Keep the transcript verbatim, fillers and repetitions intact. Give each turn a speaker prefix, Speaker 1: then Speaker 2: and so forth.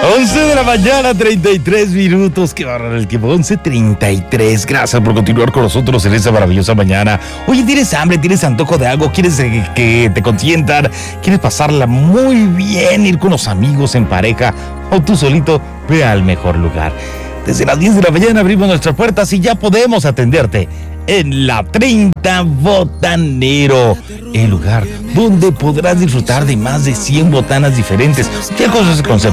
Speaker 1: once de la mañana, treinta y tres minutos. Qué bárbaro el tiempo. once treinta y tres. Gracias por continuar con nosotros en esta maravillosa mañana. Oye, ¿tienes hambre? ¿Tienes antojo de algo? ¿Quieres eh, que te consientan? ¿Quieres pasarla muy bien? Ir con los amigos, en pareja o tú solito? Ve al mejor lugar. Desde las diez de la mañana abrimos nuestras puertas y ya podemos atenderte en la treinta Botanero, el lugar donde podrás disfrutar de más de cien botanas diferentes. ¿Qué cosa es ese concepto?